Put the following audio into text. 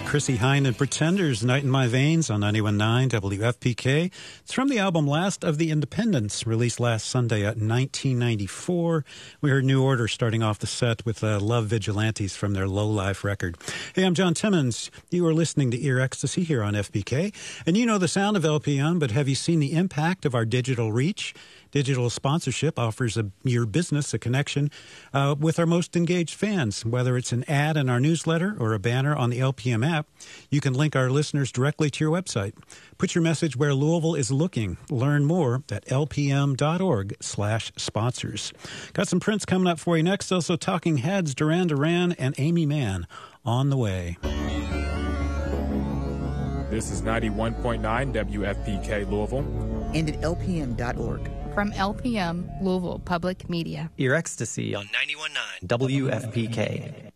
Chrissie Hynde and Pretenders, Night in My Veins on 91.9 WFPK. It's from the album Last of the Independents, released last Sunday at 1994. We heard New Order starting off the set with Love Vigilantes from their Low Life record. Hey, I'm John Timmons. You are listening to Ear Ecstasy here on FPK. And you know the sound of LPM, but have you seen the impact of our digital reach? Digital sponsorship offers your business a connection with our most engaged fans. Whether it's an ad in our newsletter or a banner on the LPM app, you can link our listeners directly to your website. Put your message where Louisville is looking. Learn more at lpm.org/sponsors. Got some prints coming up for you next. Also Talking Heads, Duran Duran, and Amy Mann on the way. This is 91.9 WFPK Louisville. And at lpm.org. From LPM, Louisville Public Media. Ear Ecstasy on 91.9 WFPK.